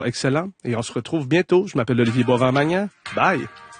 excellent et on se retrouve bientôt. Je m'appelle Olivier Boisvert-Magnan. Bye!